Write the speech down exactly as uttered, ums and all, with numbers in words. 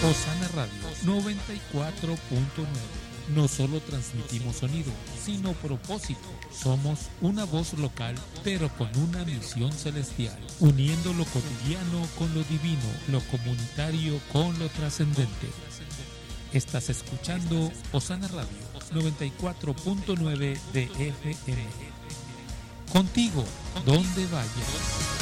Osana Radio noventa y cuatro punto nueve. No solo transmitimos sonido, sino propósito. Somos una voz local, pero con una misión celestial, uniendo lo cotidiano con lo divino, lo comunitario con lo trascendente. Estás escuchando Osana Radio noventa y cuatro punto nueve de F M. Contigo, donde vayas.